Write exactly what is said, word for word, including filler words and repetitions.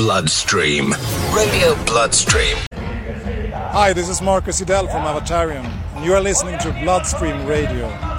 Bloodstream. Radio Bloodstream. Hi, this is Marcus Idell from Avatarium, and you are listening to Bloodstream Radio.